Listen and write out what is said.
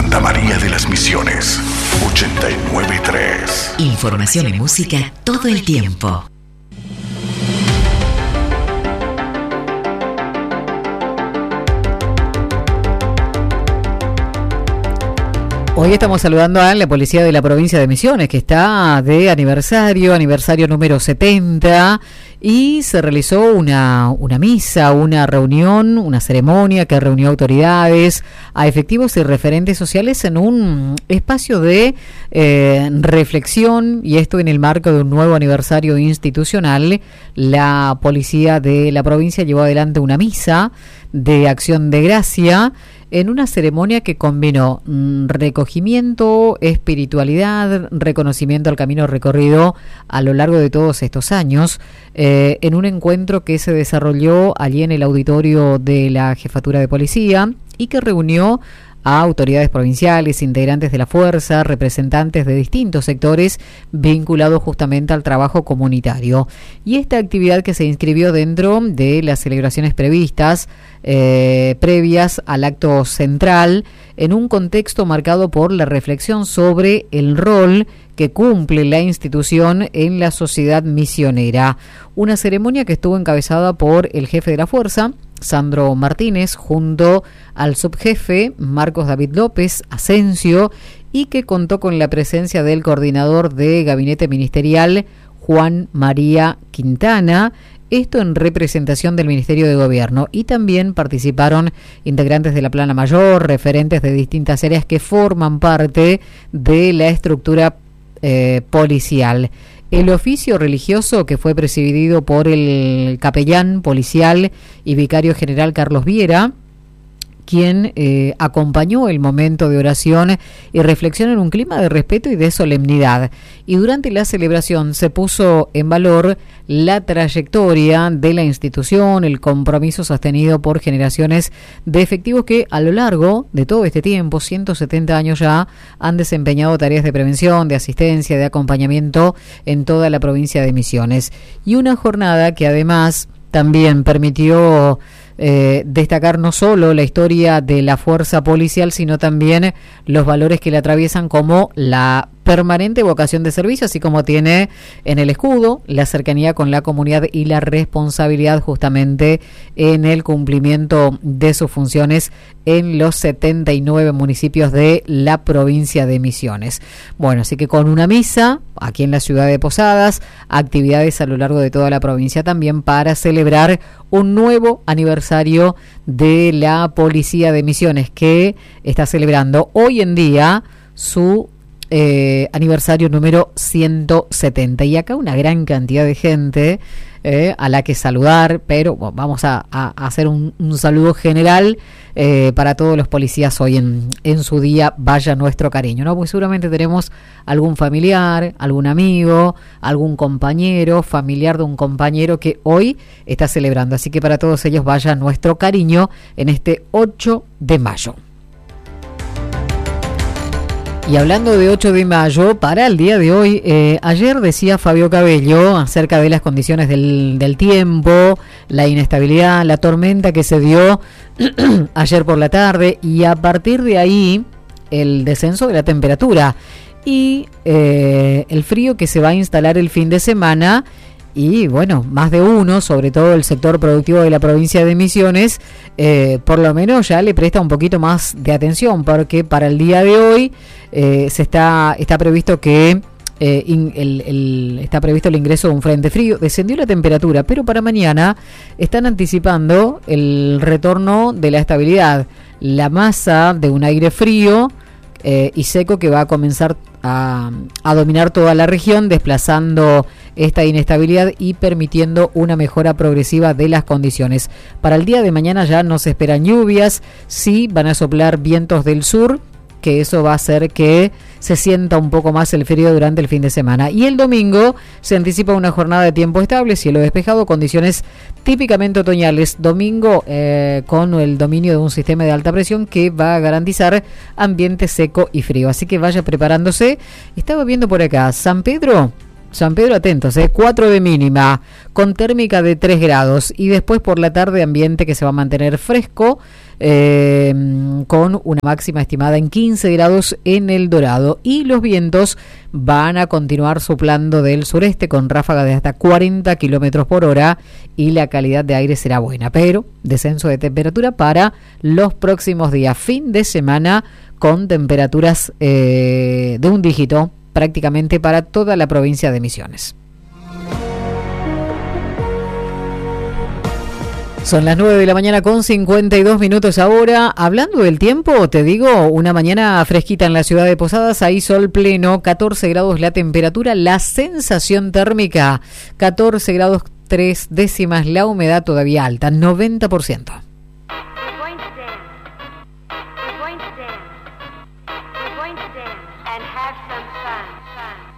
Santa María de las Misiones, 89.3. Información y música todo el tiempo. Hoy estamos saludando a la policía de la provincia de Misiones, que está de aniversario número 70, y se realizó una misa, una reunión, una ceremonia que reunió autoridades, a efectivos y referentes sociales en un espacio de reflexión, y esto en el marco de un nuevo aniversario institucional. La policía de la provincia llevó adelante una misa de acción de gracia en una ceremonia que combinó recogimiento, espiritualidad, reconocimiento al camino recorrido a lo largo de todos estos años, en un encuentro que se desarrolló allí en el auditorio de la Jefatura de Policía y que reunió a autoridades provinciales, integrantes de la fuerza, representantes de distintos sectores vinculados justamente al trabajo comunitario. Y esta actividad que se inscribió dentro de las celebraciones previstas, previas al acto central, en un contexto marcado por la reflexión sobre el rol que cumple la institución en la sociedad misionera. Una ceremonia que estuvo encabezada por el jefe de la fuerza, Sandro Martínez, junto al subjefe Marcos David López Asensio, y que contó con la presencia del coordinador de gabinete ministerial, Juan María Quintana, esto en representación del Ministerio de Gobierno, y también participaron integrantes de la Plana Mayor, referentes de distintas áreas que forman parte de la estructura policial. El oficio religioso, que fue presidido por el capellán policial y vicario general Carlos Viera, quien acompañó el momento de oración y reflexión en un clima de respeto y de solemnidad. Y durante la celebración se puso en valor la trayectoria de la institución, el compromiso sostenido por generaciones de efectivos que a lo largo de todo este tiempo, 170 años ya, han desempeñado tareas de prevención, de asistencia, de acompañamiento en toda la provincia de Misiones. Y una jornada que además también permitió destacar no solo la historia de la fuerza policial, sino también los valores que la atraviesan, como la permanente vocación de servicio, así como tiene en el escudo la cercanía con la comunidad y la responsabilidad justamente en el cumplimiento de sus funciones en los 79 municipios de la provincia de Misiones. Bueno, así que con una misa aquí en la ciudad de Posadas, actividades a lo largo de toda la provincia también para celebrar un nuevo aniversario de la Policía de Misiones, que está celebrando hoy en día su aniversario número 170. Y acá una gran cantidad de gente a la que saludar, pero bueno, vamos a hacer un saludo general para todos los policías hoy en su día. Vaya nuestro cariño, ¿no? Pues seguramente tenemos algún familiar, algún amigo, algún compañero, familiar de un compañero que hoy está celebrando. Así que para todos ellos vaya nuestro cariño en este 8 de mayo. Y hablando de 8 de mayo, para el día de hoy, ayer decía Fabio Cabello acerca de las condiciones del tiempo, la inestabilidad, la tormenta que se dio ayer por la tarde, y a partir de ahí el descenso de la temperatura y el frío que se va a instalar el fin de semana. Y bueno, más de uno, sobre todo el sector productivo de la provincia de Misiones, por lo menos ya le presta un poquito más de atención, porque para el día de hoy está previsto que está previsto el ingreso de un frente frío. Descendió la temperatura, pero para mañana están anticipando el retorno de la estabilidad, la masa de un aire frío y seco que va a comenzar a dominar toda la región, desplazando esta inestabilidad y permitiendo una mejora progresiva de las condiciones. Para el día de mañana ya no se esperan lluvias, sí van a soplar vientos del sur, que eso va a hacer que se sienta un poco más el frío durante el fin de semana. Y el domingo se anticipa una jornada de tiempo estable, cielo despejado, condiciones típicamente otoñales. Domingo con el dominio de un sistema de alta presión que va a garantizar ambiente seco y frío. Así que vaya preparándose. Estaba viendo por acá, San Pedro, atentos, 4 de mínima, con térmica de 3 grados. Y después por la tarde ambiente que se va a mantener fresco, con una máxima estimada en 15 grados en El Dorado. Y los vientos van a continuar soplando del sureste con ráfagas de hasta 40 kilómetros por hora y la calidad de aire será buena, pero descenso de temperatura para los próximos días. Fin de semana con temperaturas de un dígito prácticamente para toda la provincia de Misiones. Son las 9 de la mañana con 52 minutos ahora. Hablando del tiempo, te digo, una mañana fresquita en la ciudad de Posadas, ahí sol pleno, 14 grados la temperatura, la sensación térmica, 14 grados 3 décimas, la humedad todavía alta, 90%. And have some fun.